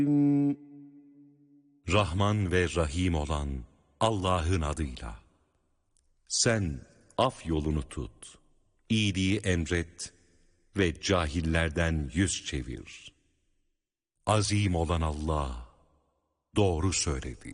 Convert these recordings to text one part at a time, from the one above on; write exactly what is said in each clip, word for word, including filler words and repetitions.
Rahman ve Rahim olan Allah'ın adıyla. Sen af yolunu tut, iyiliği emret ve cahillerden yüz çevir. Azim olan Allah doğru söyledi.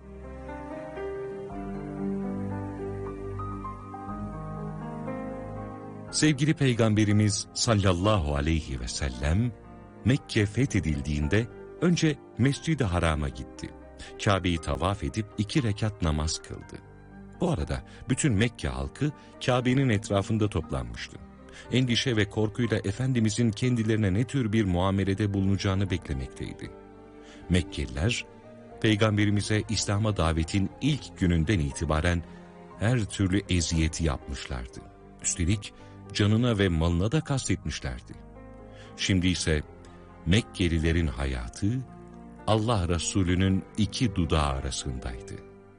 Sevgili Peygamberimiz sallallahu aleyhi ve sellem Mekke fethedildiğinde önce Mescid-i Haram'a gitti. Kabe'yi tavaf edip iki rekat namaz kıldı. Bu arada bütün Mekke halkı Kabe'nin etrafında toplanmıştı. Endişe ve korkuyla Efendimizin kendilerine ne tür bir muamelede bulunacağını beklemekteydi. Mekkeliler, Peygamberimize İslam'a davetin ilk gününden itibaren her türlü eziyeti yapmışlardı. Üstelik canına ve malına da kastetmişlerdi. Şimdi ise Mekkelilerin hayatı Allah Resulü'nün iki dudağı arasındaydı.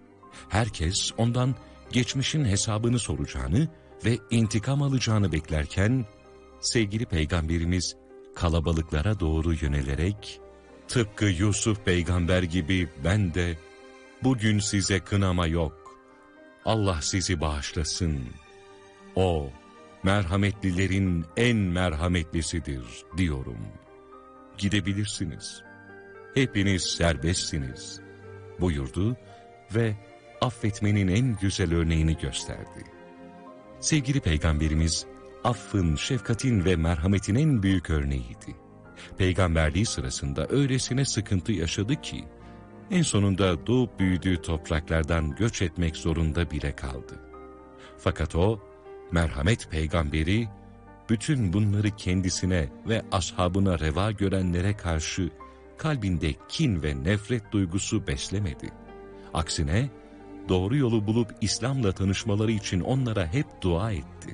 Herkes ondan geçmişin hesabını soracağını ve intikam alacağını beklerken, sevgili Peygamberimiz kalabalıklara doğru yönelerek, tıpkı Yusuf peygamber gibi ben de bugün size kınama yok, Allah sizi bağışlasın, O merhametlilerin en merhametlisidir diyorum. Gidebilirsiniz, hepiniz serbestsiniz buyurdu ve affetmenin en güzel örneğini gösterdi. Sevgili Peygamberimiz, affın, şefkatin ve merhametin en büyük örneğiydi. Peygamberliği sırasında öylesine sıkıntı yaşadı ki, en sonunda doğup büyüdüğü topraklardan göç etmek zorunda bile kaldı. Fakat o, merhamet peygamberi, bütün bunları kendisine ve ashabına reva görenlere karşı kalbinde kin ve nefret duygusu beslemedi. Aksine, doğru yolu bulup İslam'la tanışmaları için onlara hep dua etti.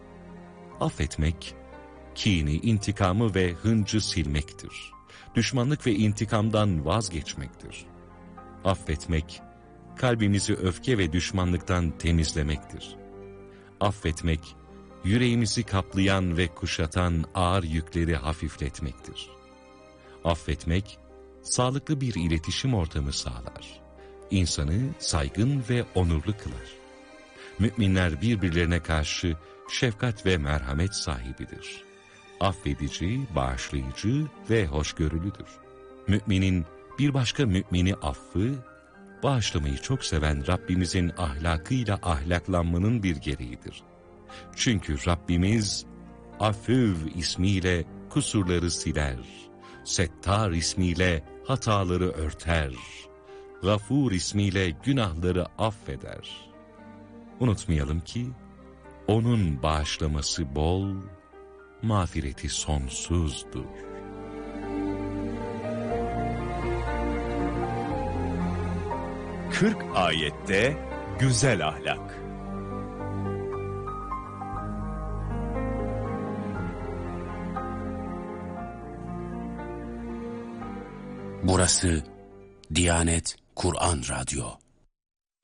Affetmek, kini, intikamı ve hıncı silmektir. Düşmanlık ve intikamdan vazgeçmektir. Affetmek, kalbimizi öfke ve düşmanlıktan temizlemektir. Affetmek, yüreğimizi kaplayan ve kuşatan ağır yükleri hafifletmektir. Affetmek, sağlıklı bir iletişim ortamı sağlar. İnsanı saygın ve onurlu kılar. Müminler birbirlerine karşı şefkat ve merhamet sahibidir. Affedici, bağışlayıcı ve hoşgörülüdür. Müminin bir başka mümini affı, bağışlamayı çok seven Rabbimizin ahlakıyla ahlaklanmanın bir gereğidir. Çünkü Rabbimiz, Afüv ismiyle kusurları siler, Settar ismiyle hataları örter, Gafur ismiyle günahları affeder. Unutmayalım ki, O'nun bağışlaması bol, mağfireti sonsuzdur. kırk ayette güzel ahlak. Burası Diyanet Kur'an Radyo.